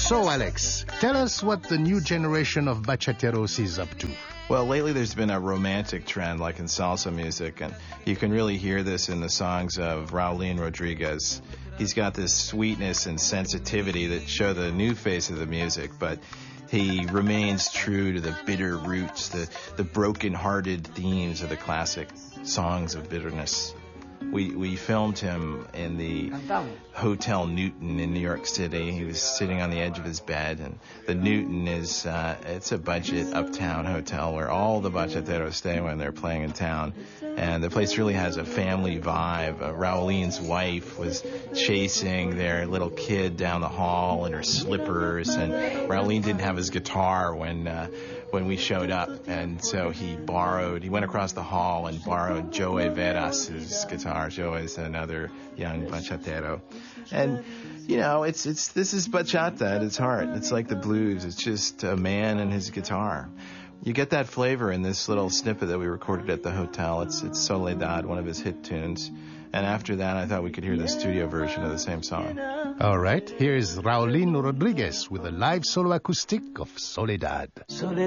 So, Alex, tell us what the new generation of bachateros is up to. Well, lately there's been a romantic trend like in salsa music, and you can really hear this in the songs of Raulín Rodriguez. He's got this sweetness and sensitivity that show the new face of the music, but he remains true to the bitter roots, the broken-hearted themes of the classic songs of bitterness. We filmed him in the Hotel Newton in New York City. He was sitting on the edge of his bed, and the Newton is it's a budget uptown hotel where all the bachateros stay when they're playing in town. And the place really has a family vibe. Raulín's wife was chasing their little kid down the hall in her slippers, and Raulín didn't have his guitar when we showed up, and so he went across the hall and borrowed Joey Veras' guitar. Joey is another young bachatero. And, you know, this is bachata at its heart. It's like the blues. It's just a man and his guitar. You get that flavor in this little snippet that we recorded at the hotel. It's Soledad, one of his hit tunes. And after that, I thought we could hear the studio version of the same song. All right, here is Raulín Rodriguez with a live solo acoustic of Soledad.